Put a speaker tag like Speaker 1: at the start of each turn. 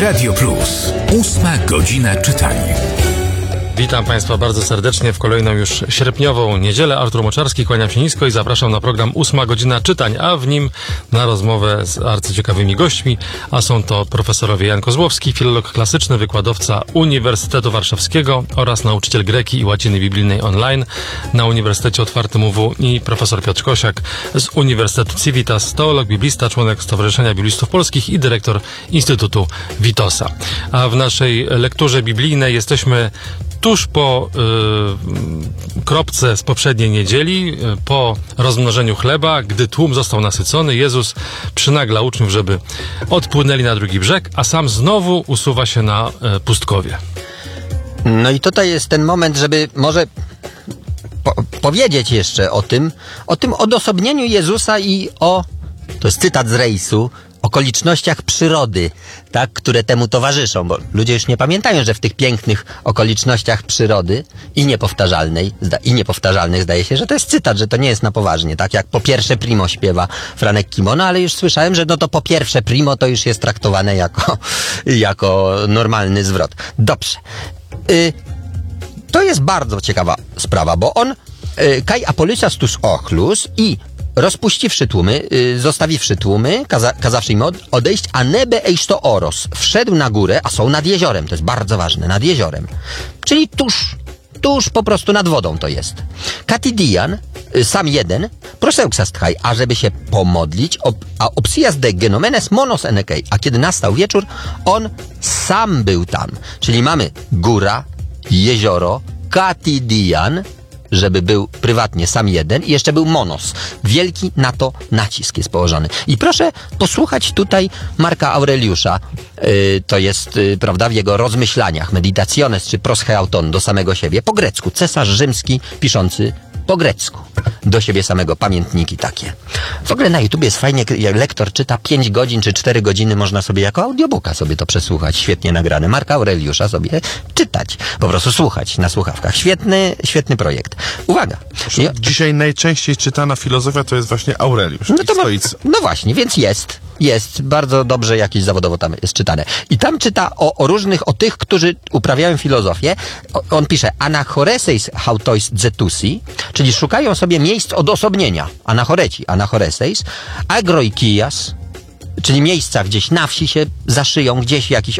Speaker 1: Radio Plus. 8 godzina czytania.
Speaker 2: Witam Państwa bardzo serdecznie w kolejną już sierpniową niedzielę. Artur Moczarski, kłaniam się nisko i zapraszam na program 8 godzina czytań, a w nim na rozmowę z arcyciekawymi gośćmi, a są to profesorowie Jan Kozłowski, filolog klasyczny, wykładowca Uniwersytetu Warszawskiego oraz nauczyciel greki i łaciny biblijnej online na Uniwersytecie Otwartym UW i profesor Piotr Kosiak z Uniwersytetu Civitas, teolog, biblista, członek Stowarzyszenia Biblistów Polskich i dyrektor Instytutu Witosa. A w naszej lekturze biblijnej jesteśmy tuż po kropce z poprzedniej niedzieli, po rozmnożeniu chleba, gdy tłum został nasycony, Jezus przynagla uczniów, żeby odpłynęli na drugi brzeg, a sam znowu usuwa się na pustkowie.
Speaker 3: No i tutaj jest ten moment, żeby może powiedzieć jeszcze o tym odosobnieniu Jezusa i to jest cytat z rejsu, okolicznościach przyrody, tak, które temu towarzyszą, bo ludzie już nie pamiętają, że w tych pięknych okolicznościach przyrody i niepowtarzalnych zdaje się, że to jest cytat, że to nie jest na poważnie, tak jak po pierwsze primo śpiewa Franek Kimono, ale już słyszałem, że no to po pierwsze primo to już jest traktowane jako normalny zwrot. Dobrze. To jest bardzo ciekawa sprawa, bo on kai apolisas tus ochlus i rozpuściwszy tłumy, zostawiwszy tłumy, kazawszy im odejść, a nebe eis oros, wszedł na górę, a są nad jeziorem, to jest bardzo ważne, nad jeziorem, czyli tuż po prostu nad wodą to jest. Katidian, sam jeden, proseuxastchaj, ażeby się pomodlić, a opsias de genomenes monos enekei, a kiedy nastał wieczór, on sam był tam, czyli mamy góra, jezioro, Katidian, żeby był prywatnie sam jeden i jeszcze był monos. Wielki na to nacisk jest położony. I proszę posłuchać tutaj Marka Aureliusza, to jest, prawda, w jego rozmyślaniach, meditationes czy proscheuton do samego siebie, po grecku, cesarz rzymski piszący po grecku. Do siebie samego, pamiętniki takie. W ogóle na YouTube jest fajnie, jak lektor czyta 5 godzin czy 4 godziny, można sobie jako audiobooka sobie to przesłuchać, świetnie nagrane. Marka Aureliusza sobie czytać, po prostu słuchać na słuchawkach. Świetny projekt. Uwaga.
Speaker 4: Dzisiaj najczęściej czytana filozofia to jest właśnie Aureliusz.
Speaker 3: No właśnie, więc jest bardzo dobrze jakieś zawodowo tam jest czytane. I tam czyta o tych, którzy uprawiają filozofię. On pisze anachoreseis hautois zetusi, czyli szukają sobie miejsc odosobnienia. Anachoreseis, agroikias, czyli miejsca gdzieś na wsi się zaszyją, gdzieś jakiś